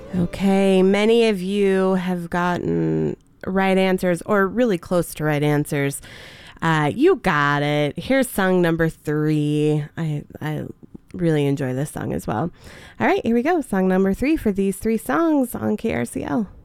Okay, many of you have gotten right answers or really close to right answers. You got it. Here's song number 3. I really enjoy this song as well. All right, here we go. Song number 3 for these 3 songs on KRCL.